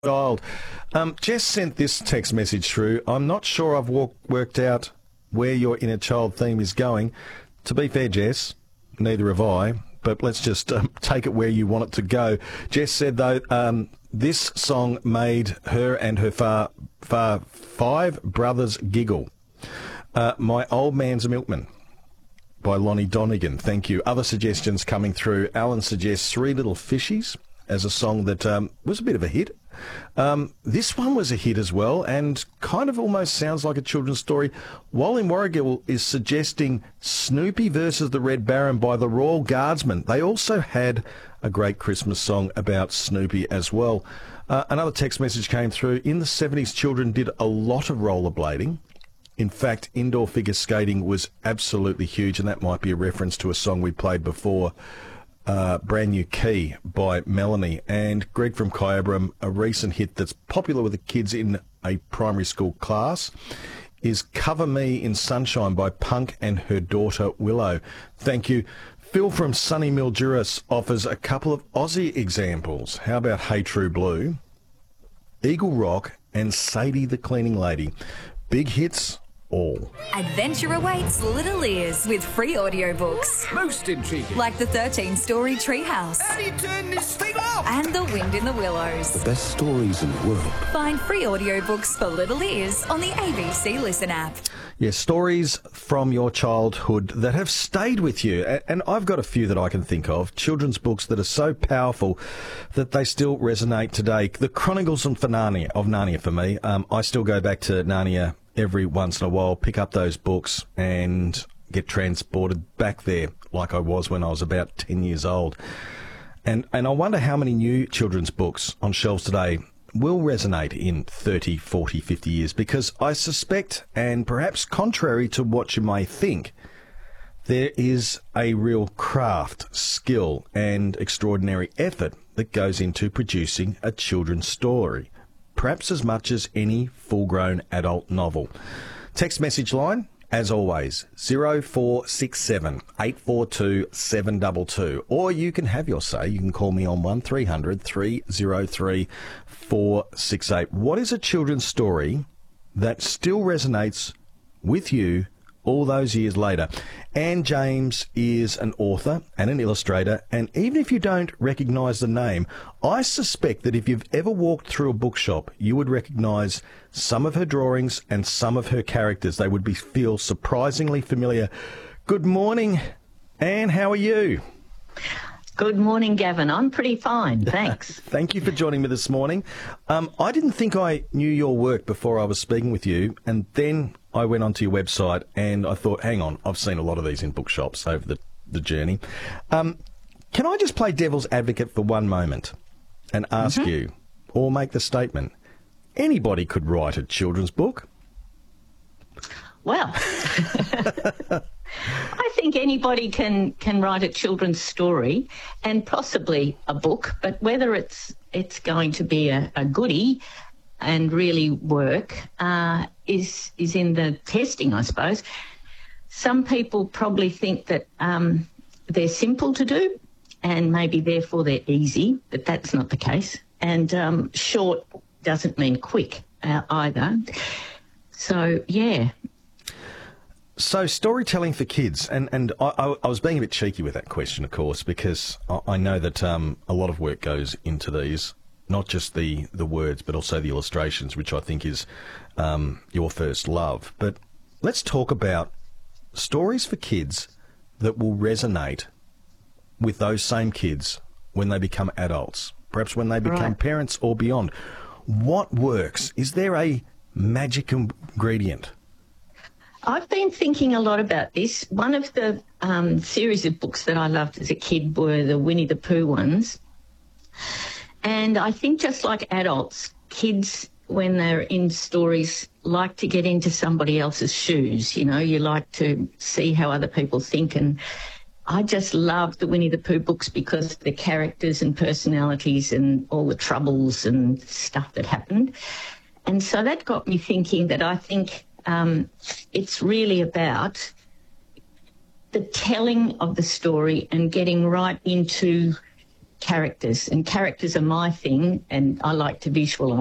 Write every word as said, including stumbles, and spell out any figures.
Dialed. Um, Jess sent this text message through. I'm not sure I've walk, worked out where your inner child theme is going. To be fair, Jess, neither have I, but let's just um, take it where you want it to go. Jess said, though, um, this song made her and her far, far five brothers giggle. Uh, My Old Man's a Milkman by Lonnie Donegan. Thank you. Other suggestions coming through. Alan suggests Three Little Fishies as a song that um, was a bit of a hit. Um, this one was a hit as well and kind of almost sounds like a children's story. Wally Warrigal is suggesting Snoopy versus the Red Baron by the Royal Guardsmen. They also had a great Christmas song about Snoopy as well. Uh, another text message came through. In the seventies, children did a lot of rollerblading. In fact, indoor figure skating was absolutely huge, and that might be a reference to a song we played before. Uh, Brand New Key by Melanie. And Greg from Kyabram, a recent hit that's popular with the kids in a primary school class is Cover Me in Sunshine by Punk and her daughter Willow. Thank you. Phil from Sunny Mildura offers a couple of Aussie examples. How about Hey True Blue, Eagle Rock and Sadie the Cleaning Lady? Big hits all. Adventure awaits Little Ears with free audiobooks. Most intriguing. Like the thirteen-story Treehouse. How do you turn this thing off? And The Wind in the Willows. The best stories in the world. Find free audiobooks for Little Ears on the A B C Listen app. Yeah, stories from your childhood that have stayed with you. And I've got a few that I can think of. Children's books that are so powerful that they still resonate today. The Chronicles of Narnia, of Narnia for me. Um, I still go back to Narnia every once in a while, pick up those books and get transported back there like I was when I was about ten years old. And and I wonder how many new children's books on shelves today will resonate in thirty, forty, fifty years, because I suspect, and perhaps contrary to what you may think, there is a real craft, skill and extraordinary effort that goes into producing a children's story, perhaps as much as any full-grown adult novel. Text message line, as always, zero four six seven, eight four two, seven two two. Or you can have your say. You can call me on one three hundred, three oh three, four six eight. What is a children's story that still resonates with you all those years later? Anne James is an author and an illustrator, and even if you don't recognise the name, I suspect that if you've ever walked through a bookshop, you would recognise some of her drawings and some of her characters. They would be feel surprisingly familiar. Good morning, Anne. How are you? Good morning, Gavin. I'm pretty fine, thanks. Thank you for joining me this morning. Um, I didn't think I knew your work before I was speaking with you, and then I went onto your website and I thought, hang on, I've seen a lot of these in bookshops over the, the journey. Um, can I just play devil's advocate for one moment and ask mm-hmm. you, or make the statement, anybody could write a children's book? Well, I think anybody can, can write a children's story and possibly a book, but whether it's it's going to be a, a goodie and really work uh, is is in the testing, I suppose. Some people probably think that um, they're simple to do and maybe therefore they're easy, but that's not the case. And um, short doesn't mean quick uh, either. So, yeah. So storytelling for kids, and, and I, I was being a bit cheeky with that question, of course, because I, I know that um, a lot of work goes into these, not just the, the words, but also the illustrations, which I think is um, your first love. But let's talk about stories for kids that will resonate with those same kids when they become adults, perhaps when they become right. parents or beyond. What works? Is there a magic ingredient? I've been thinking a lot about this. One of the um, series of books that I loved as a kid were the Winnie the Pooh ones. And I think just like adults, kids, when they're in stories, like to get into somebody else's shoes. You know, you like to see how other people think. And I just love the Winnie the Pooh books because of the characters and personalities and all the troubles and stuff that happened. And so that got me thinking that I think Um, it's really about the telling of the story and getting right into characters, and characters are my thing, and I like to visualise